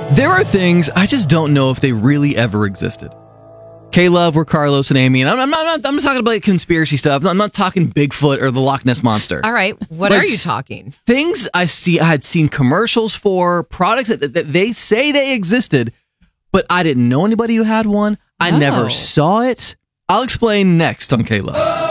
There are things I just don't know if they really ever existed. K-Love, we're Carlos and Amy, and I'm not talking about conspiracy stuff. I'm not talking Bigfoot or the Loch Ness Monster. All right, what are you talking? Things I had seen commercials for, products that they say they existed, but I didn't know anybody who had one. I never saw it. I'll explain next on K-Love.